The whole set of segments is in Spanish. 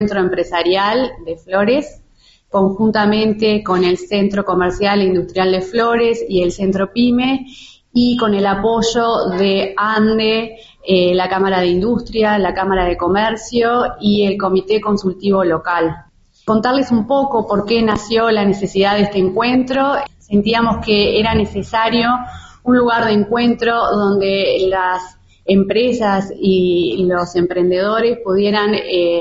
Centro Empresarial de Flores, conjuntamente con el Centro Comercial e Industrial de Flores y el Centro PYME, y con el apoyo de ANDE, la Cámara de Industria, la Cámara de Comercio y el Comité Consultivo Local. Contarles un poco por qué nació la necesidad de este encuentro. Sentíamos que era necesario un lugar de encuentro donde las empresas y los emprendedores pudieran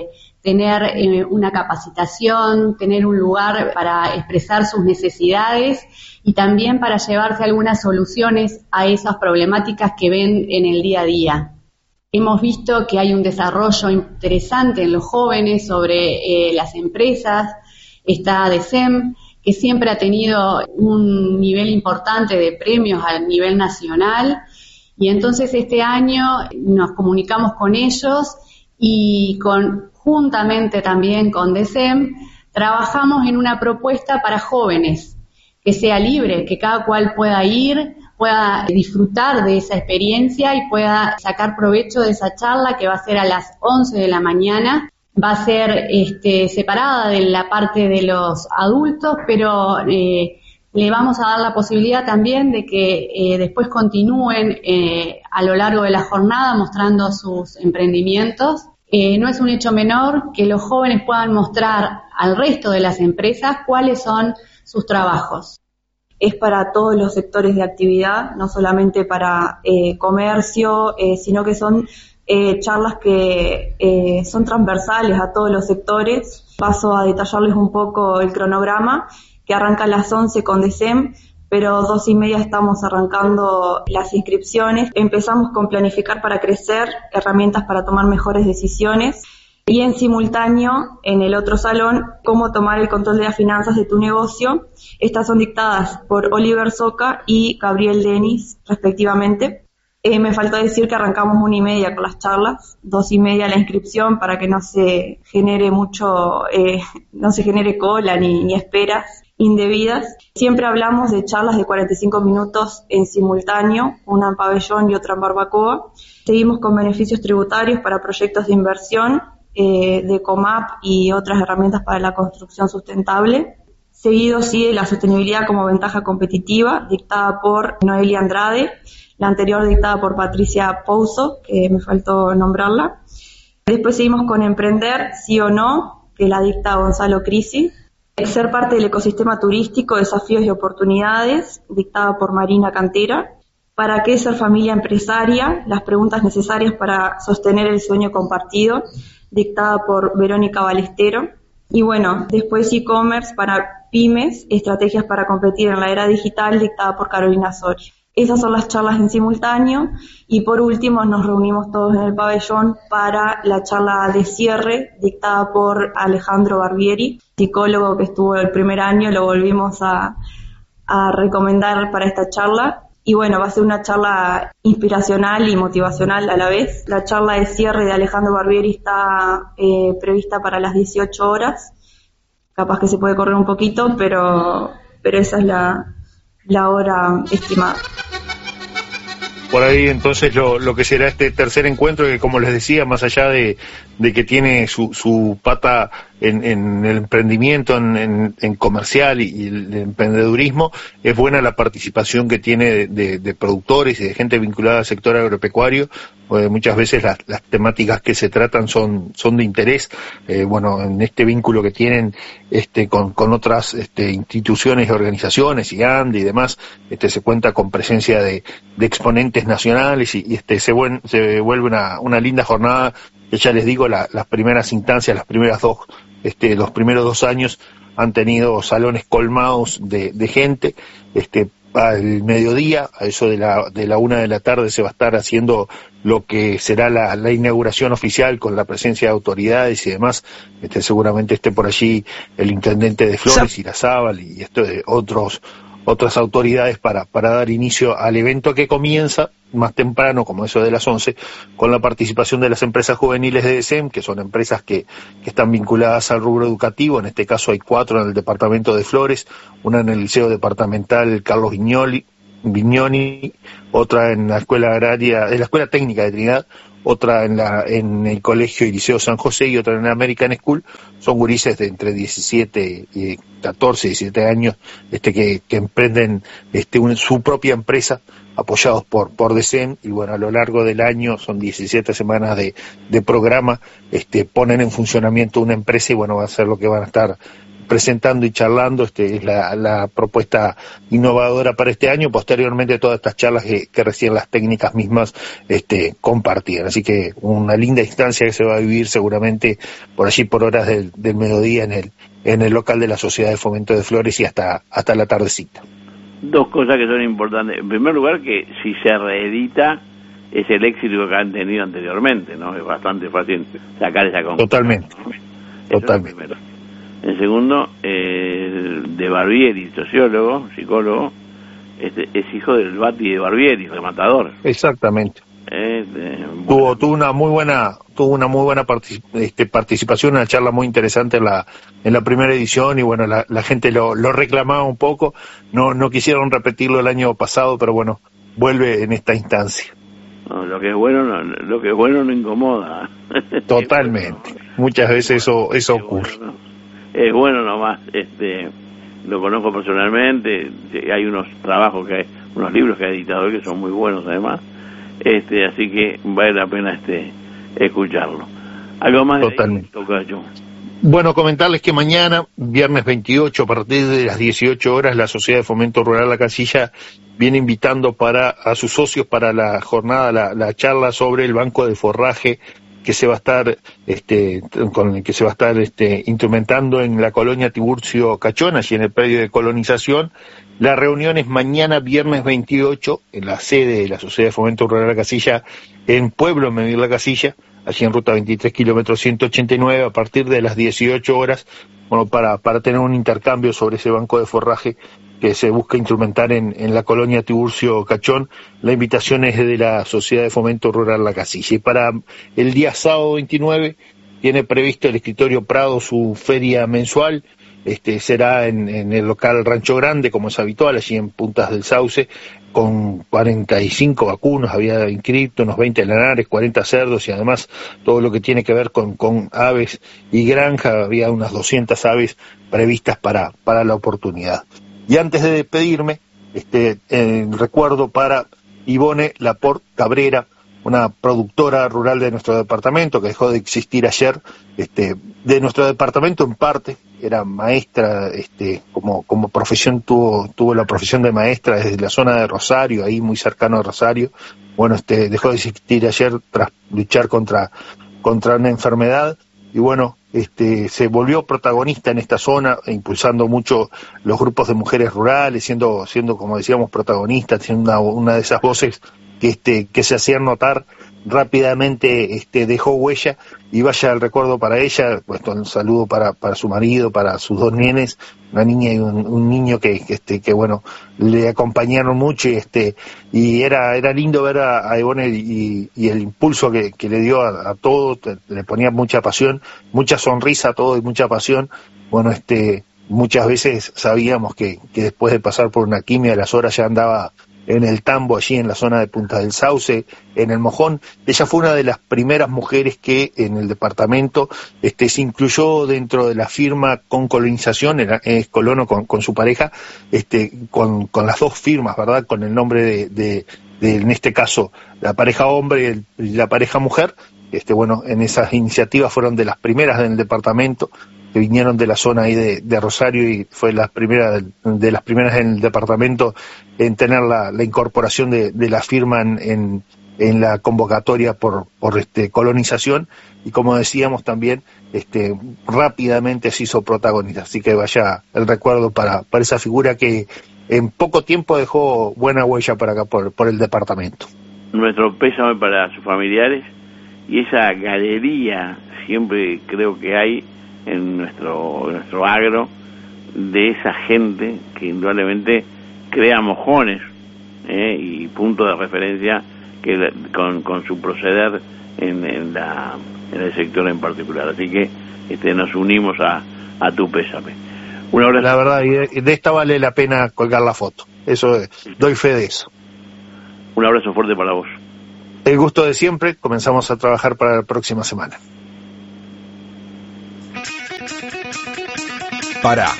tener una capacitación, tener un lugar para expresar sus necesidades y también para llevarse algunas soluciones a esas problemáticas que ven en el día a día. Hemos visto que hay un desarrollo interesante en los jóvenes sobre las empresas. Está DECEM, que siempre ha tenido un nivel importante de premios a nivel nacional, y entonces este año nos comunicamos con ellos y juntamente también con DECEM trabajamos en una propuesta para jóvenes, que sea libre, que cada cual pueda ir, pueda disfrutar de esa experiencia y pueda sacar provecho de esa charla, que va a ser a las 11 de la mañana. Va a ser separada de la parte de los adultos, pero le vamos a dar la posibilidad también de que después continúen a lo largo de la jornada mostrando sus emprendimientos. No es un hecho menor que los jóvenes puedan mostrar al resto de las empresas cuáles son sus trabajos. Es para todos los sectores de actividad, no solamente para comercio, sino que son charlas que son transversales a todos los sectores. Paso a detallarles un poco el cronograma, que arranca a las 11 con DECEM, pero 2:30 estamos arrancando las inscripciones. Empezamos con planificar para crecer, herramientas para tomar mejores decisiones, y en simultáneo, en el otro salón, cómo tomar el control de las finanzas de tu negocio. Estas son dictadas por Oliver Soca y Gabriel Denis, respectivamente. Me faltó decir que arrancamos 1:30 con las charlas, 2:30 la inscripción, para que no se genere no se genere cola ni esperas indebidas. Siempre hablamos de charlas de 45 minutos en simultáneo, una en pabellón y otra en barbacoa. Seguimos con beneficios tributarios para proyectos de inversión, de COMAP y otras herramientas para la construcción sustentable. Seguido sigue la sostenibilidad como ventaja competitiva, dictada por Noelia Andrade, la anterior dictada por Patricia Pouso, que me faltó nombrarla. Después seguimos con Emprender, sí o no, que la dicta Gonzalo Crisi. Ser parte del ecosistema turístico, desafíos y oportunidades, dictada por Marina Cantera. ¿Para qué ser familia empresaria? Las preguntas necesarias para sostener el sueño compartido, dictada por Verónica Balestero. Y bueno, después e-commerce para pymes, estrategias para competir en la era digital, dictada por Carolina Soria. Esas son las charlas en simultáneo, y por último nos reunimos todos en el pabellón para la charla de cierre, dictada por Alejandro Barbieri, psicólogo que estuvo el primer año. Lo volvimos a recomendar para esta charla. Y bueno, va a ser una charla inspiracional y motivacional a la vez. La charla de cierre de Alejandro Barbieri está prevista para las 18 horas. Capaz que se puede correr un poquito, pero esa es la hora estimada. Por ahí entonces lo que será este tercer encuentro, que como les decía, más allá de que tiene su pata en el emprendimiento, en comercial y el emprendedurismo, es buena la participación que tiene de productores y de gente vinculada al sector agropecuario. Muchas veces las temáticas que se tratan son de interés. Bueno, en este vínculo que tienen con otras instituciones y organizaciones y ANDE y demás, se cuenta con presencia de exponentes nacionales y se vuelve una linda jornada. Ya les digo, las primeras instancias, los primeros 2 años han tenido salones colmados de gente. Al mediodía, a eso de la 1 de la tarde, se va a estar haciendo lo que será la inauguración oficial, con la presencia de autoridades y demás. Seguramente esté por allí el intendente de Flores, Irazábal, y de otras autoridades para dar inicio al evento, que comienza más temprano, como eso de las 11, con la participación de las empresas juveniles de DECEM, que son empresas que están vinculadas al rubro educativo. En este caso hay 4 en el departamento de Flores, una en el Liceo Departamental Carlos Vignoni, otra en la Escuela Técnica de Trinidad, otra en el Colegio y Liceo San José y otra en la American School. Son gurises de entre 17 y 14, 17 años que emprenden su propia empresa, apoyados por DECEM, y bueno, a lo largo del año son 17 semanas de programa, ponen en funcionamiento una empresa y bueno, va a ser lo que van a estar presentando y charlando. Es la propuesta innovadora para este año, posteriormente todas estas charlas que recién las técnicas mismas compartían, así que una linda instancia que se va a vivir seguramente por allí por horas del mediodía en el local de la Sociedad de Fomento de Flores y hasta la tardecita. Dos cosas que son importantes. En primer lugar, que si se reedita es el éxito que han tenido anteriormente, ¿no? Es bastante fácil sacar esa conclusión. Totalmente. Eso totalmente. En segundo, de Barbieri, sociólogo, psicólogo, es hijo del Bati de Barbieri, rematador. Exactamente. Bueno. Tuvo una muy buena participación, una charla muy interesante en la primera edición, y bueno, la gente lo reclamaba un poco, no quisieron repetirlo el año pasado, pero bueno, vuelve en esta instancia. No, lo que es bueno no incomoda. Totalmente. Muchas veces eso ocurre. Es bueno nomás, lo conozco personalmente, hay unos unos libros que ha editado que son muy buenos además, así que vale la pena escucharlo. Algo más. Totalmente. Tocayo. Bueno, comentarles que mañana, viernes 28, a partir de las 18 horas, la Sociedad de Fomento Rural La Casilla viene invitando a sus socios para la jornada, la charla sobre el banco de forraje que se va a estar con el que se va a estar instrumentando en la colonia Tiburcio Cachón, allí en el predio de colonización. La reunión es mañana, viernes 28, en la sede de la Sociedad de Fomento Rural La Casilla, en Pueblo Medir La Casilla, allí en ruta 23, kilómetro 189, a partir de las 18 horas, bueno, para tener un intercambio sobre ese banco de forraje que se busca instrumentar en la colonia Tiburcio Cachón. La invitación es de la Sociedad de Fomento Rural La Casilla. Y para el día sábado 29 tiene previsto el Escritorio Prado su feria mensual. Será en el local Rancho Grande, como es habitual, allí en Puntas del Sauce, con 45 vacunos, había inscrito unos 20 lanares, 40 cerdos y además todo lo que tiene que ver con aves y granja, había unas 200 aves previstas para la oportunidad. Y antes de despedirme, recuerdo para Ivone Laporte Cabrera, una productora rural de nuestro departamento que dejó de existir ayer, de nuestro departamento en parte, era maestra, como profesión tuvo la profesión de maestra desde la zona de Rosario, ahí muy cercano a Rosario. Bueno, dejó de existir ayer tras luchar contra una enfermedad, y bueno, se volvió protagonista en esta zona, impulsando mucho los grupos de mujeres rurales, siendo como decíamos protagonistas, siendo una de esas voces que se hacían notar. Rápidamente dejó huella, y vaya el recuerdo para ella, pues un saludo para su marido, para sus dos nenes, una niña y un niño que bueno, le acompañaron mucho, y era lindo ver a Ivone y el impulso que le dio a todo, le ponía mucha pasión, mucha sonrisa a todo y mucha pasión. Bueno, muchas veces sabíamos que después de pasar por una quimio a las horas ya andaba en el tambo, allí en la zona de Punta del Sauce, en el Mojón. Ella fue una de las primeras mujeres que en el departamento se incluyó dentro de la firma con colonización, es colono con su pareja, con las dos firmas, ¿verdad? Con el nombre de en este caso, la pareja hombre y la pareja mujer. Bueno, en esas iniciativas fueron de las primeras del departamento, que vinieron de la zona ahí de Rosario, y fue las primeras de las primeras en el departamento en tener la incorporación de la firma en la convocatoria por colonización, y como decíamos también, rápidamente se hizo protagonista. Así que vaya el recuerdo para esa figura que en poco tiempo dejó buena huella para acá por el departamento. Nuestro pésame para sus familiares, y esa galería siempre creo que hay en nuestro agro de esa gente que indudablemente crea mojones y puntos de referencia que con su proceder en el sector en particular. Así que nos unimos a tu pésame. Un abrazo. La verdad, y de esta vale la pena colgar la foto, eso doy fe de eso. Un abrazo fuerte para vos. El gusto de siempre, comenzamos a trabajar para la próxima semana. Pará.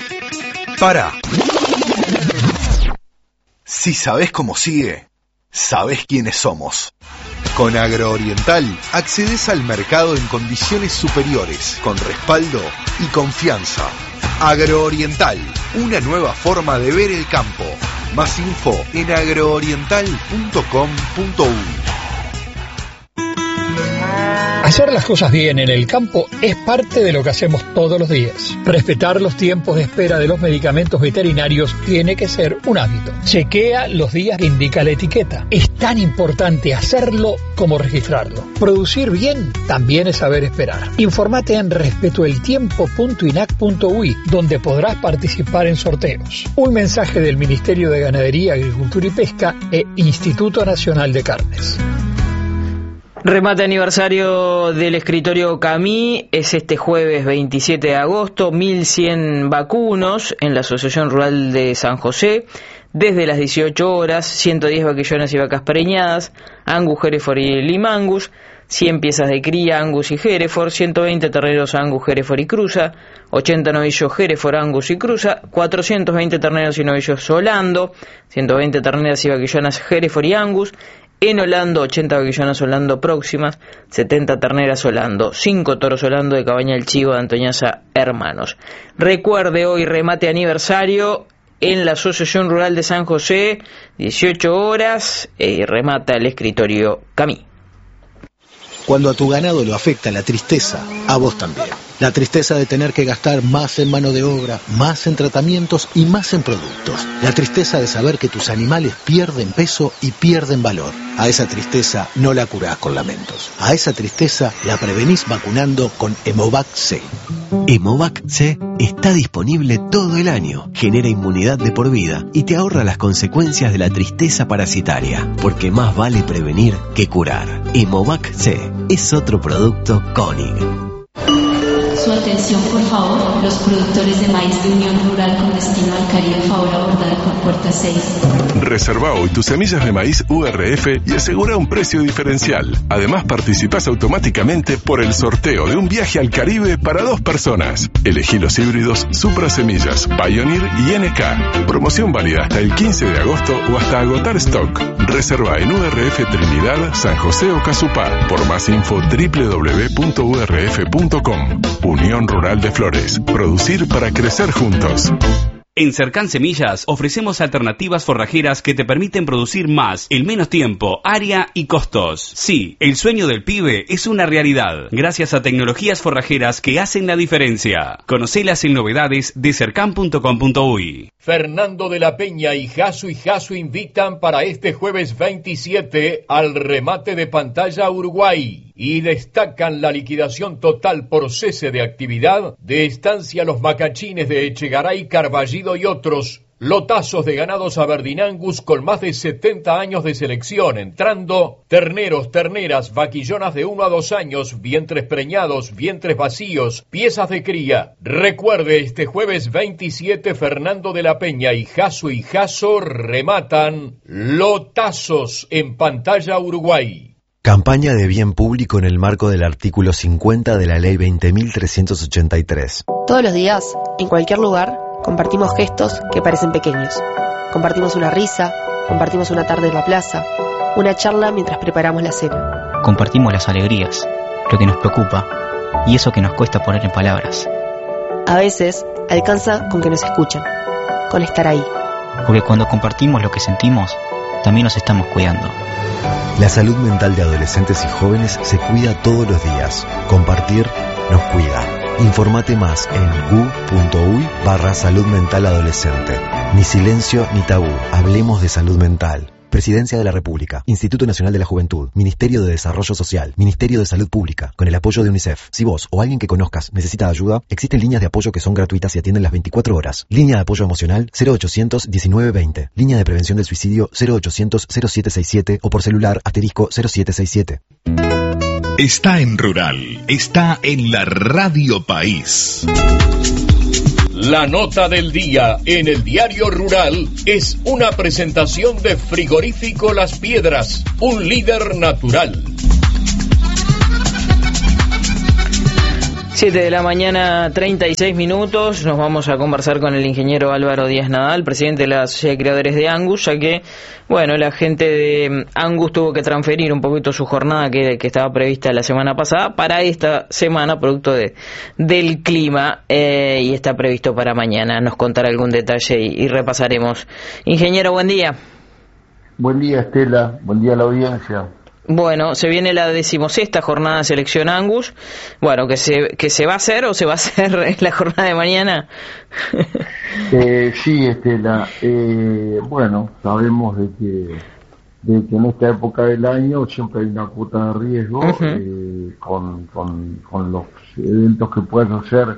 Si sabés cómo sigue, sabés quiénes somos. Con Agrooriental accedes al mercado en condiciones superiores, con respaldo y confianza. Agrooriental, una nueva forma de ver el campo. Más info en agrooriental.com.uy. Hacer las cosas bien en el campo es parte de lo que hacemos todos los días. Respetar los tiempos de espera de los medicamentos veterinarios tiene que ser un hábito. Chequea los días que indica la etiqueta. Es tan importante hacerlo como registrarlo. Producir bien también es saber esperar. Infórmate en respetoeltiempo.inac.uy, donde podrás participar en sorteos. Un mensaje del Ministerio de Ganadería, Agricultura y Pesca e Instituto Nacional de Carnes. Remate aniversario del escritorio Camí es este jueves 27 de agosto, 1100 vacunos en la Asociación Rural de San José, desde las 18 horas, 110 vaquillonas y vacas preñadas, Angus, Hereford y Lima Angus, 100 piezas de cría Angus y Hereford, 120 terneros Angus, Hereford y Cruza, 80 novillos Hereford, Angus y Cruza, 420 terneros y novillos Holando, 120 terneras y vaquillonas Hereford y Angus. En Holando, 80 vaquillonas Holando próximas, 70 terneras Holando, 5 toros Holando de Cabaña El Chivo de Antoñaza Hermanos. Recuerde hoy remate aniversario en la Asociación Rural de San José, 18 horas, remata el escritorio Camí. Cuando a tu ganado lo afecta la tristeza, a vos también. La tristeza de tener que gastar más en mano de obra, más en tratamientos y más en productos. La tristeza de saber que tus animales pierden peso y pierden valor. A esa tristeza no la curás con lamentos. A esa tristeza la prevenís vacunando con Hemovac C. Hemovac C está disponible todo el año, genera inmunidad de por vida y te ahorra las consecuencias de la tristeza parasitaria, porque más vale prevenir que curar. Hemovac C es otro producto Koenig. Su atención, por favor, los productores de maíz de Unión Rural con destino al Caribe, favor abordar por puerta 6. Reserva hoy tus semillas de maíz URF y asegura un precio diferencial. Además, participás automáticamente por el sorteo de un viaje al Caribe para 2 personas. Elegí los híbridos Supra Semillas, Pioneer y NK. Promoción válida hasta el 15 de agosto o hasta agotar stock. Reserva en URF Trinidad, San José o Casupá. Por más info www.urf.com. Unión Rural de Flores. Producir para crecer juntos. En Cercan Semillas ofrecemos alternativas forrajeras que te permiten producir más en menos tiempo, área y costos. Sí, el sueño del pibe es una realidad, gracias a tecnologías forrajeras que hacen la diferencia. Conocelas en novedades de cercan.com.uy. Fernando de la Peña y Jasu invitan para este jueves 27 al remate de Pantalla Uruguay y destacan la liquidación total por cese de actividad de Estancia Los Macachines de Echegaray, Carballido y otros. Lotazos de ganados Aberdeen Angus con más de 70 años de selección, entrando terneros, terneras, vaquillonas de 1 a 2 años, vientres preñados, vientres vacíos, piezas de cría. Recuerde, este jueves 27 Fernando de la Peña y Jaso rematan Lotazos en Pantalla Uruguay. Campaña de bien público en el marco del artículo 50 de la Ley 20.383. Todos los días, en cualquier lugar, compartimos gestos que parecen pequeños. Compartimos una risa, compartimos una tarde en la plaza, una charla mientras preparamos la cena. Compartimos las alegrías, lo que nos preocupa y eso que nos cuesta poner en palabras. A veces, alcanza con que nos escuchen, con estar ahí. Porque cuando compartimos lo que sentimos, también nos estamos cuidando. La salud mental de adolescentes y jóvenes se cuida todos los días. Compartir nos cuida. Informate más en gu.uy/salud mental adolescente. Ni silencio ni tabú. Hablemos de salud mental. Presidencia de la República, Instituto Nacional de la Juventud, Ministerio de Desarrollo Social, Ministerio de Salud Pública, con el apoyo de UNICEF. Si vos o alguien que conozcas necesita ayuda, existen líneas de apoyo que son gratuitas y atienden las 24 horas. Línea de apoyo emocional 0800 1920. Línea de prevención del suicidio 0800 0767 o por celular *0767. Está en Rural, está en la Radio País. La nota del día en el Diario Rural es una presentación de Frigorífico Las Piedras, un líder natural. 7 de la mañana, 36 minutos. Nos vamos a conversar con el ingeniero Álvaro Díaz Nadal, presidente de la Sociedad de Criadores de Angus, ya que, bueno, la gente de Angus tuvo que transferir un poquito su jornada que estaba prevista la semana pasada para esta semana, producto del clima, y está previsto para mañana. Nos contará algún detalle y repasaremos. Ingeniero, buen día. Buen día, Estela. Buen día a la audiencia. Bueno, se viene la 16ª jornada de selección Angus. Bueno, que se va a hacer o se va a hacer en la jornada de mañana. Sí, Estela. Bueno, sabemos de que en esta época del año siempre hay una cuota de riesgo con los eventos que puedes hacer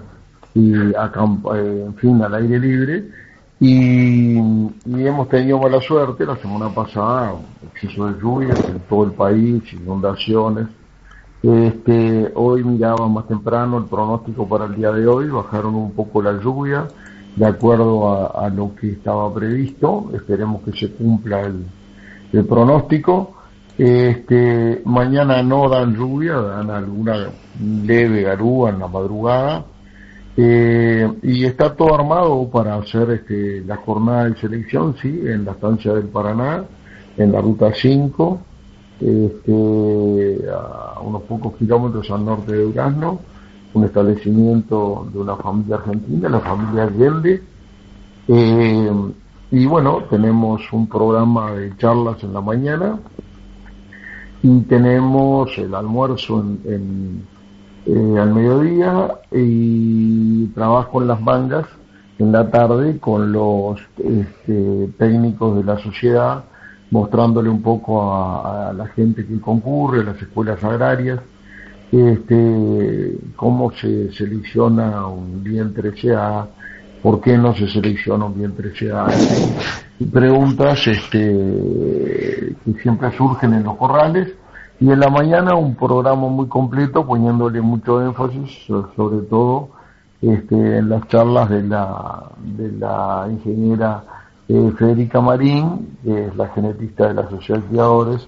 en fin, al aire libre. Y hemos tenido mala suerte la semana pasada, exceso de lluvias en todo el país, inundaciones. Hoy miraba más temprano el pronóstico para el día de hoy, bajaron un poco la lluvia, de acuerdo a lo que estaba previsto. Esperemos que se cumpla el pronóstico. Mañana no dan lluvia, dan alguna leve garúa en la madrugada. Y está todo armado para hacer la jornada de selección, sí, en la estancia del Paraná, en la ruta 5, a unos pocos kilómetros al norte de Durazno, un establecimiento de una familia argentina, la familia Allende. Y bueno, tenemos un programa de charlas en la mañana y tenemos el almuerzo al mediodía y trabajo en las mangas en la tarde con los técnicos de la sociedad, mostrándole un poco a la gente que concurre, a las escuelas agrarias, cómo se selecciona un vientre CA, por qué no se selecciona un vientre CA, y preguntas que siempre surgen en los corrales. Y en la mañana un programa muy completo, poniéndole mucho énfasis, sobre todo en las charlas de la ingeniera Federica Marín, que es la genetista de la Sociedad de Criadores,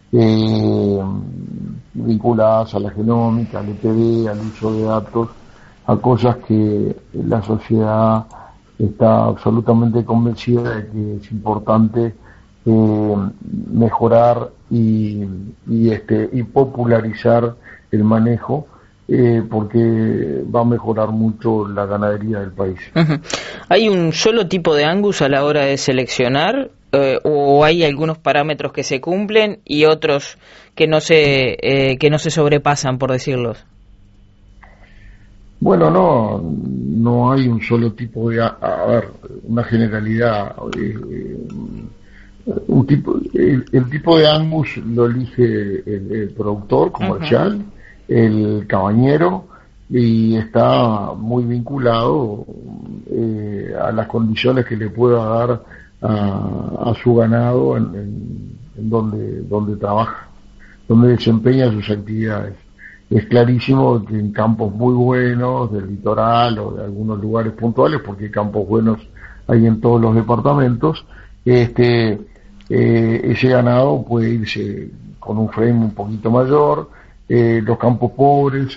vinculadas a la genómica, al EPD, al uso de datos, a cosas que la sociedad está absolutamente convencida de que es importante mejorar y popularizar el manejo, porque va a mejorar mucho la ganadería del país. Uh-huh. ¿Hay un solo tipo de Angus a la hora de seleccionar, o hay algunos parámetros que se cumplen y otros que no se sobrepasan, por decirlos? Bueno, no hay un solo tipo de, una generalidad. El tipo de Angus lo elige el productor comercial, uh-huh, el cabañero, y está muy vinculado a las condiciones que le pueda dar a su ganado en donde trabaja, donde desempeña sus actividades. Es clarísimo que en campos muy buenos del litoral o de algunos lugares puntuales, porque campos buenos hay en todos los departamentos, ese ganado puede irse con un frame un poquito mayor. Los campos pobres,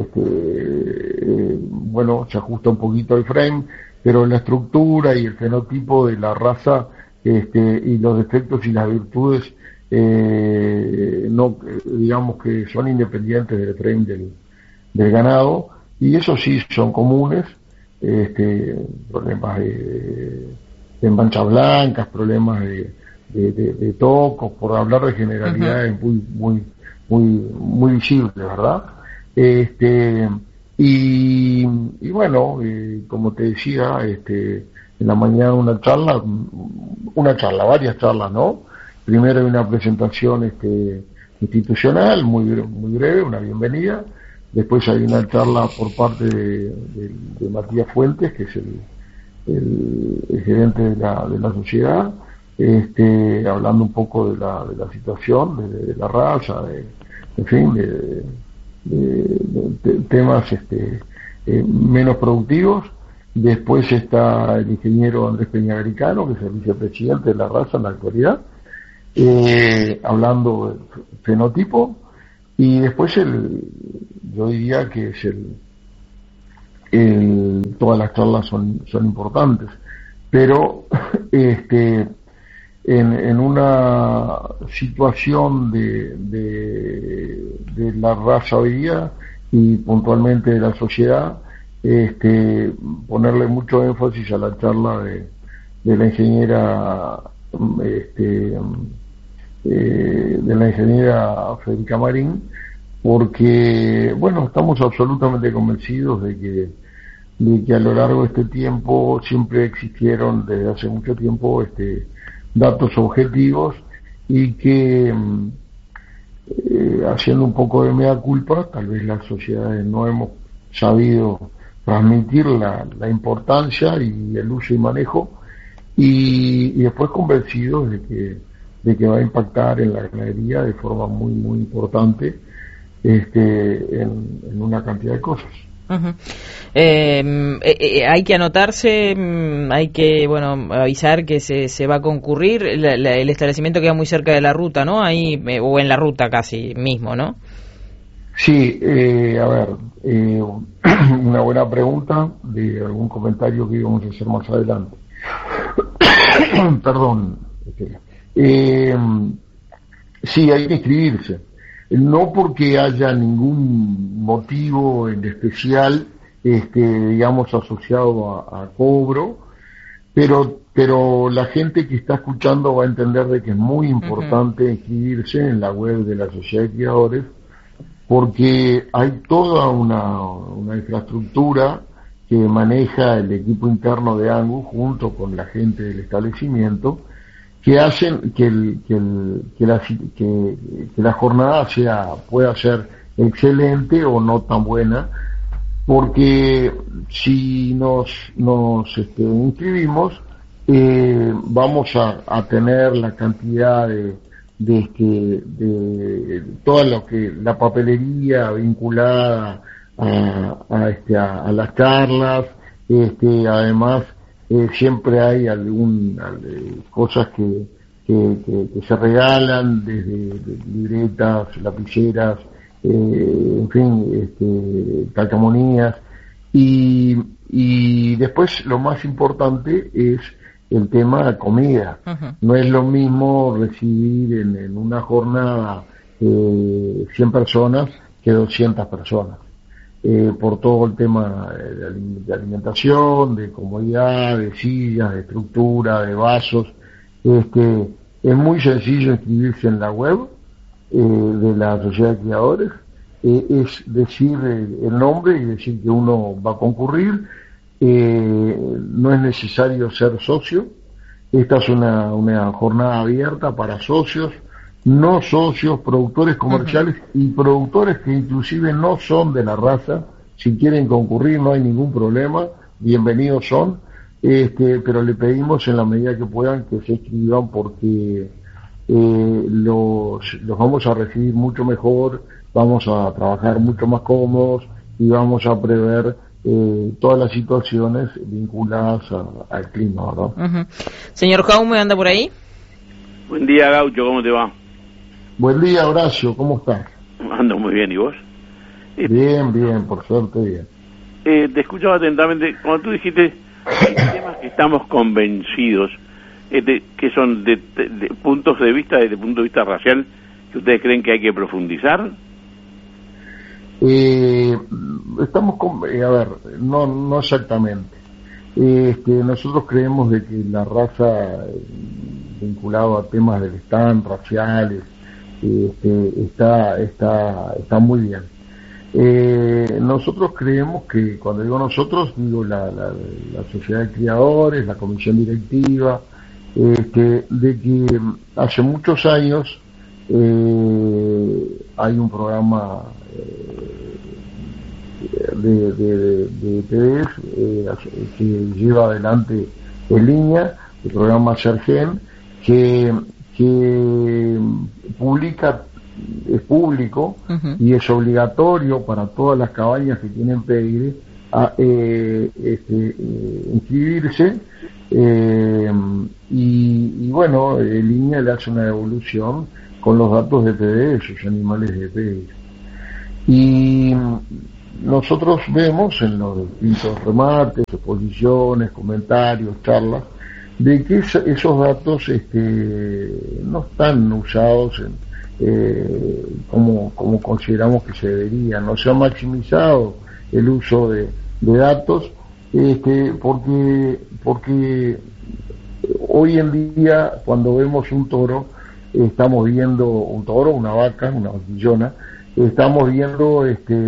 bueno, se ajusta un poquito al frame, pero la estructura y el fenotipo de la raza, y los defectos y las virtudes, no, digamos que son independientes del frame del ganado, y eso sí son comunes, problemas de manchas blancas, problemas de tocos, por hablar de generalidades, uh-huh, muy visibles, ¿verdad? Y bueno, como te decía, en la mañana varias charlas, ¿no? Primero hay una presentación institucional muy breve, una bienvenida. Después hay una charla por parte de Matías Fuentes, que es el gerente de la sociedad, hablando un poco de la situación, de la raza, en fin, de temas menos productivos. Después está el ingeniero Andrés Peñagricano, que es el vicepresidente de la raza en la actualidad, hablando del fenotipo. Y después yo diría que es todas las charlas son importantes, pero en una situación de la raza hoy día y puntualmente de la sociedad, ponerle mucho énfasis a la charla de la ingeniera Federica Marín, porque bueno, estamos absolutamente convencidos de que a lo largo de este tiempo siempre existieron desde hace mucho tiempo datos objetivos y que haciendo un poco de mea culpa, tal vez las sociedades no hemos sabido transmitir la importancia y el uso y manejo, y después convencidos de que va a impactar en la ganadería de forma muy muy importante en una cantidad de cosas. Uh-huh. Hay que anotarse, hay que avisar que se va a concurrir. El establecimiento queda muy cerca de la ruta, ¿no? Ahí o en la ruta casi mismo, ¿no? Sí, una buena pregunta de algún comentario que íbamos a hacer más adelante. Perdón. Sí, hay que inscribirse. No porque haya ningún motivo en especial, digamos, asociado a cobro, pero la gente que está escuchando va a entender de que es muy importante inscribirse en la web de la Sociedad de Criadores, porque hay toda una infraestructura que maneja el equipo interno de Angus junto con la gente del establecimiento, que hacen que la jornada pueda ser excelente o no tan buena, porque si nos inscribimos, vamos a tener la cantidad de toda la papelería vinculada a las charlas, además siempre hay cosas que se regalan, desde libretas, lapiceras, en fin, calcamonías, y después lo más importante es el tema de comida. Uh-huh. No es lo mismo recibir en una jornada 100 personas que 200 personas. Por todo el tema de alimentación, de comodidad, de sillas, de estructura, de vasos. Es muy sencillo inscribirse en la web de la Sociedad de Criadores, es decir el nombre y decir que uno va a concurrir. No es necesario ser socio. Esta es una jornada abierta para socios, no socios, productores comerciales y productores que inclusive no son de la raza. Si quieren concurrir no hay ningún problema, bienvenidos son, pero le pedimos en la medida que puedan que se inscriban, porque los vamos a recibir mucho mejor, vamos a trabajar mucho más cómodos y vamos a prever todas las situaciones vinculadas al clima, ¿verdad? Uh-huh. Señor Jaume, ¿anda por ahí? Buen día, Gaucho, ¿cómo te va? Buen día, Horacio, ¿cómo estás? Ando muy bien, ¿y vos? Bien, por suerte bien. Te escuchaba atentamente, cuando tú dijiste hay temas que estamos convencidos, que son de puntos de vista, desde el punto de vista racial, que ustedes creen que hay que profundizar. Estamos no exactamente. Nosotros creemos de que la raza vinculado a temas del stand raciales está muy bien. Nosotros creemos que, cuando digo nosotros, digo la Sociedad de Criadores, la comisión directiva, de que hace muchos años hay un programa de TDF que lleva adelante en línea el programa Sergen, que publica, es público. Uh-huh. Y es obligatorio para todas las cabañas que tienen pedigrí inscribirse, y bueno, el INEA le hace una devolución con los datos de PD de sus animales de PD. Y nosotros vemos en los distintos remates, exposiciones, comentarios, charlas, de que esos datos no están usados como consideramos que se deberían. No se ha maximizado el uso de datos, porque hoy en día, cuando vemos un toro, estamos viendo un toro, una vaca, una vaquillona, estamos viendo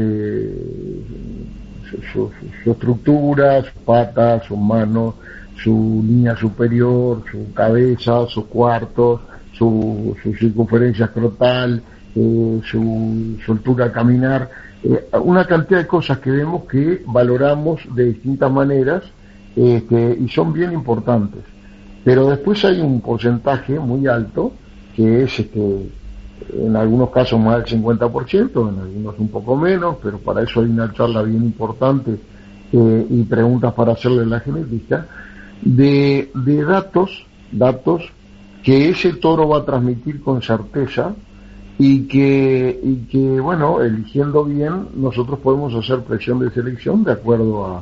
su estructura, sus patas, sus manos, su línea superior, su cabeza, sus cuartos, su circunferencia escrotal, su altura al caminar, una cantidad de cosas que vemos que valoramos de distintas maneras, y son bien importantes. Pero después hay un porcentaje muy alto que es en algunos casos más del 50%, en algunos un poco menos, pero para eso hay una charla bien importante y preguntas para hacerle a la genética, de datos que ese toro va a transmitir con certeza, y que bueno, eligiendo bien, nosotros podemos hacer presión de selección de acuerdo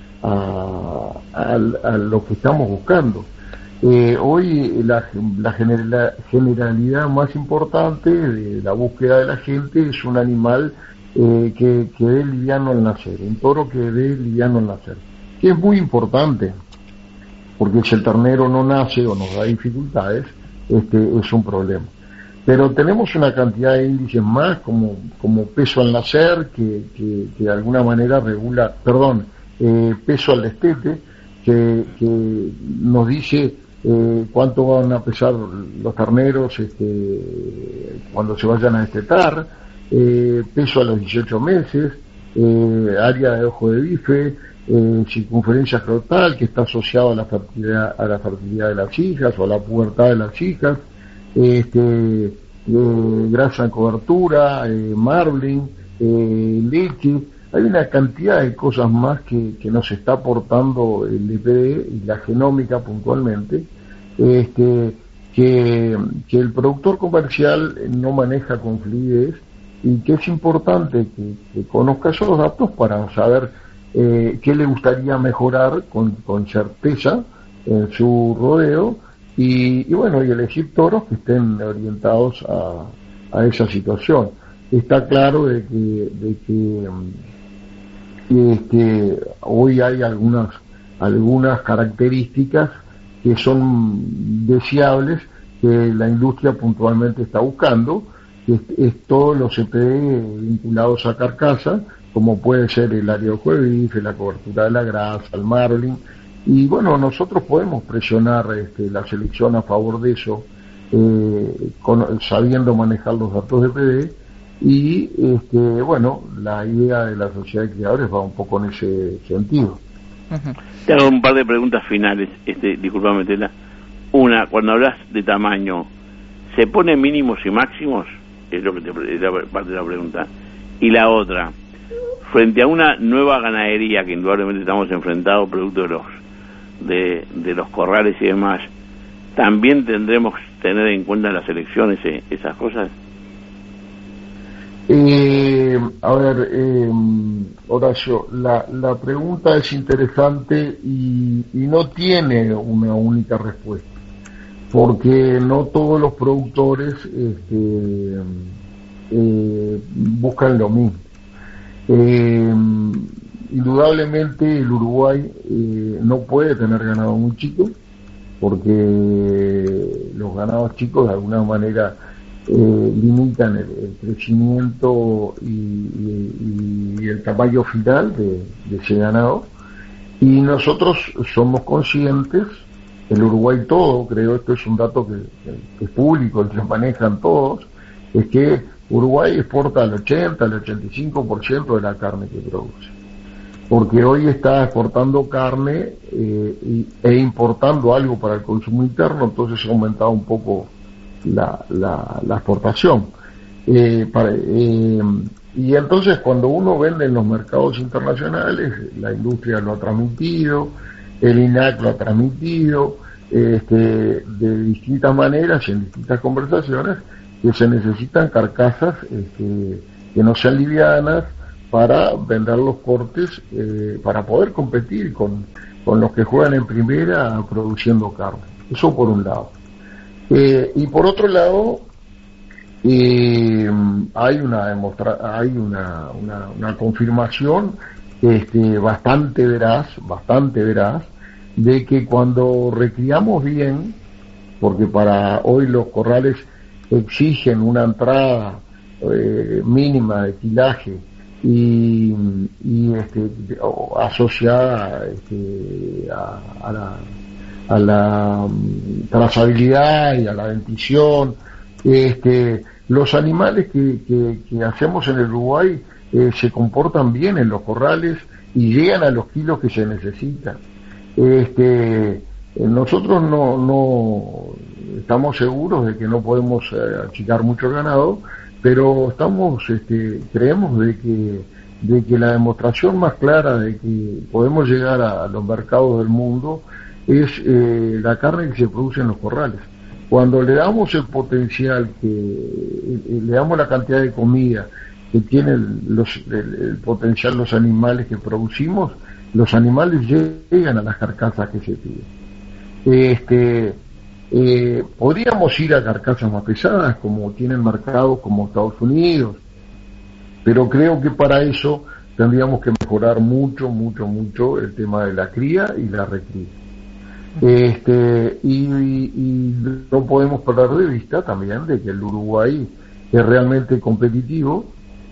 a lo que estamos buscando. Hoy la generalidad más importante de la búsqueda de la gente es un animal que dé liviano al nacer, un toro que dé liviano al nacer, que es muy importante, porque si el ternero no nace o nos da dificultades, es un problema. Pero tenemos una cantidad de índices más, como peso al nacer, que de alguna manera regula, peso al destete, que nos dice cuánto van a pesar los terneros cuando se vayan a destetar, peso a los 18 meses, área de ojo de bife, circunferencia escrotal, que está asociado a la fertilidad de las hijas o a la pubertad de las hijas, grasa en cobertura, marbling, leche. Hay una cantidad de cosas más que nos está aportando el DPD y la genómica puntualmente, que el productor comercial no maneja con fluidez, y que es importante que conozca esos datos para saber qué le gustaría mejorar con certeza en su rodeo, y bueno, y elegir toros que estén orientados a esa situación. Está claro de que hoy hay algunas características que son deseables, que la industria puntualmente está buscando, que es todos los CPD vinculados a carcasa, como puede ser el área de ojo de bife, la cobertura de la grasa, el marbling, y bueno, nosotros podemos presionar la selección a favor de eso, sabiendo manejar los datos de PD, y bueno, la idea de la sociedad de criadores va un poco en ese sentido. Te hago un par de preguntas finales, disculpame, Tela. Una, cuando hablas de tamaño, ¿se pone mínimos y máximos? Es lo que es la parte de la pregunta. Y la otra, frente a una nueva ganadería que indudablemente estamos enfrentados, producto de los corrales y demás, ¿también tendremos que tener en cuenta las elecciones esas cosas? A ver, Horacio, la pregunta es interesante y no tiene una única respuesta, porque no todos los productores buscan lo mismo. Indudablemente el Uruguay no puede tener ganado muy chico, porque los ganados chicos de alguna manera limitan el crecimiento y el tamaño final de ese ganado, y nosotros somos conscientes, el Uruguay todo, creo, esto es un dato que es público, el que manejan todos, es que Uruguay exporta el 80, el 85% de la carne que produce, porque hoy está exportando carne e importando algo para el consumo interno, entonces ha aumentado un poco la exportación. Y entonces cuando uno vende en los mercados internacionales, la industria lo ha transmitido, el INAC lo ha transmitido, de distintas maneras y en distintas conversaciones, que se necesitan carcasas que no sean livianas para vender los cortes, para poder competir con los que juegan en primera produciendo carne. Eso por un lado. Y por otro lado, hay una confirmación bastante veraz de que cuando recriamos bien, porque para hoy los corrales exigen una entrada mínima de quilaje y asociada a la trazabilidad y a la dentición, los animales que hacemos en el Uruguay se comportan bien en los corrales y llegan a los kilos que se necesitan. Nosotros no estamos seguros de que no podemos achicar mucho el ganado, pero creemos de que la demostración más clara de que podemos llegar a los mercados del mundo es la carne que se produce en los corrales. Cuando le damos el potencial, le damos la cantidad de comida que tienen el potencial los animales que producimos, los animales llegan a las carcasas que se piden. Podríamos ir a carcasas más pesadas, como tienen mercados como Estados Unidos, pero creo que para eso tendríamos que mejorar mucho el tema de la cría y la recría. Y no podemos perder de vista también de que el Uruguay es realmente competitivo,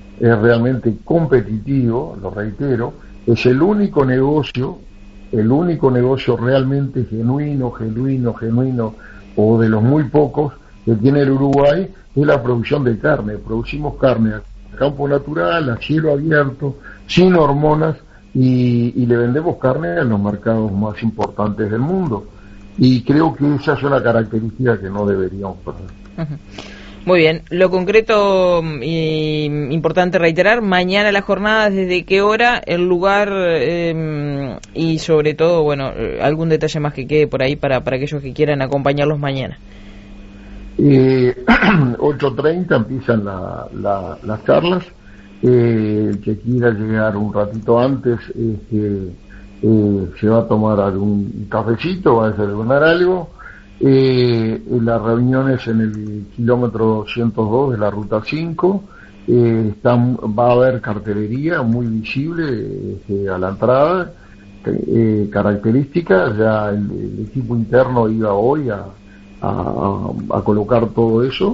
lo reitero, es el único negocio realmente genuino, o de los muy pocos que tiene el Uruguay, es la producción de carne. Producimos carne a campo natural, a cielo abierto, sin hormonas, y le vendemos carne en los mercados más importantes del mundo. Y creo que esa es una característica que no deberíamos perder. Uh-huh. Muy bien, lo concreto y importante reiterar, mañana la jornada, ¿desde qué hora, el lugar y sobre todo, algún detalle más que quede por ahí para aquellos que quieran acompañarlos mañana? 8:30 empiezan las charlas. El que quiera llegar un ratito antes se va a tomar algún cafecito, va a desayunar algo. Las reuniones en el kilómetro 202 de la ruta 5, va a haber cartelería muy visible a la entrada, características. Ya el equipo interno iba hoy a colocar todo eso,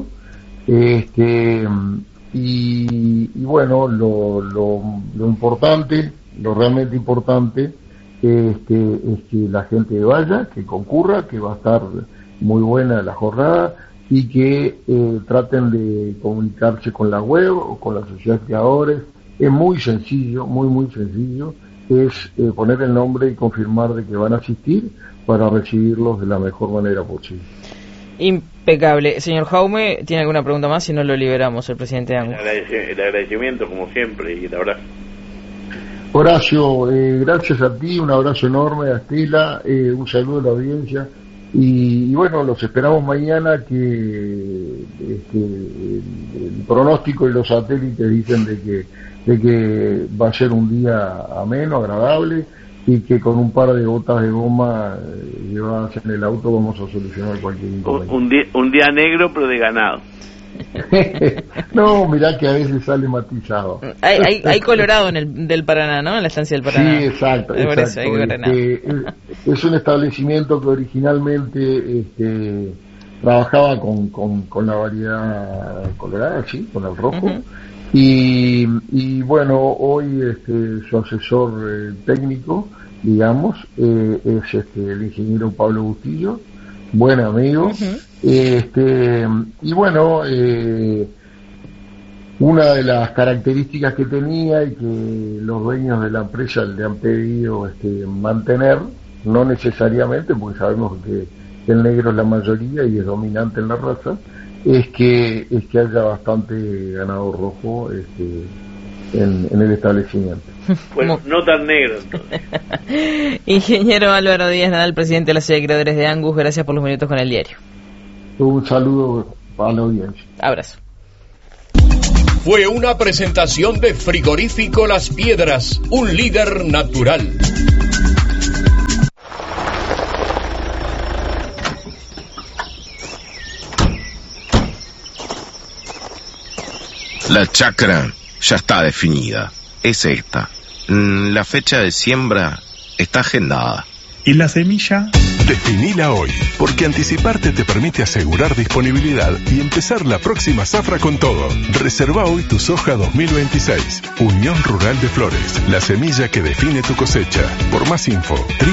y bueno, lo importante, lo realmente importante es que la gente vaya, que concurra, que va a estar muy buena la jornada, y que traten de comunicarse con la web o con la sociedad de criadores. Es muy sencillo, muy sencillo, es poner el nombre y confirmar de que van a asistir para recibirlos de la mejor manera posible. Impecable. Señor Jaume, ¿tiene alguna pregunta más? Si no, lo liberamos, el presidente de ANGU. El agradecimiento, como siempre, y el abrazo. Horacio, gracias a ti, un abrazo enorme a Estela, un saludo a la audiencia, y bueno, los esperamos mañana, que el pronóstico y los satélites dicen de que va a ser un día ameno, agradable, y que con un par de gotas de goma llevadas en el auto vamos a solucionar cualquier inconveniente. Un día negro, pero de ganado. No, mirá que a veces sale matizado. Hay colorado del Paraná, ¿no? En la estancia del Paraná. Sí, exacto. Es un establecimiento que originalmente trabajaba con la variedad colorada, sí, con el rojo. Uh-huh. Y bueno, hoy su asesor técnico, digamos, es el ingeniero Pablo Bustillo, buen amigo. Uh-huh. Y bueno, una de las características que tenía y que los dueños de la empresa le han pedido mantener, no necesariamente, porque sabemos que el negro es la mayoría y es dominante en la raza, es que haya bastante ganado rojo en el establecimiento. Bueno, no tan negro entonces. Ingeniero Álvaro Díaz Nadal, presidente de la Sociedad de Creadores de Angus, gracias por los minutos con el diario. Un saludo a la audiencia. Abrazo. Fue una presentación de Frigorífico Las Piedras, un líder natural. La chacra ya está definida. Es esta. La fecha de siembra está agendada. ¿Y la semilla? Definila hoy, porque anticiparte te permite asegurar disponibilidad y empezar la próxima zafra con todo. Reserva hoy tu soja 2026. Unión Rural de Flores, la semilla que define tu cosecha. Por más info,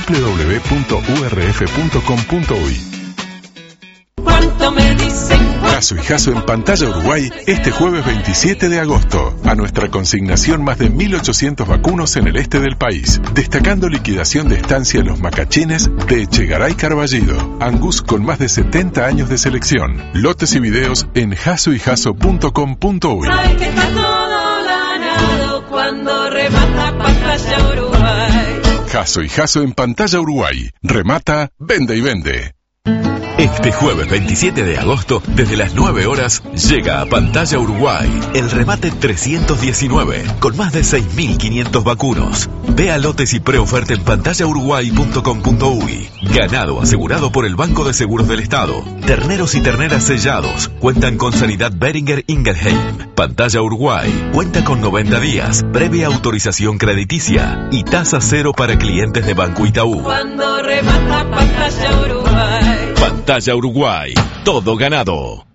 www.urf.com.uy. ¿Cuánto me dicen? Jasso y Jasso en Pantalla Uruguay este jueves 27 de agosto. A nuestra consignación más de 1.800 vacunos en el este del país. Destacando liquidación de estancia en los Macachines de Echegaray Carballido. Angus con más de 70 años de selección. Lotes y videos en jassoyjasso.com.uy. Sabes que está todo ganado cuando remata Pantalla Uruguay. Jasso y Jasso en Pantalla Uruguay. Remata, vende y vende. Este jueves 27 de agosto, desde las 9 horas, llega a Pantalla Uruguay el remate 319, con más de 6.500 vacunos. Vea lotes y preoferta en pantallauruguay.com.uy. Ganado asegurado por el Banco de Seguros del Estado. Terneros y terneras sellados cuentan con Sanidad Beringer Ingelheim. Pantalla Uruguay cuenta con 90 días, previa autorización crediticia y tasa cero para clientes de Banco Itaú. Cuando remata Pantalla Uruguay. Pantalla Uruguay, todo ganado.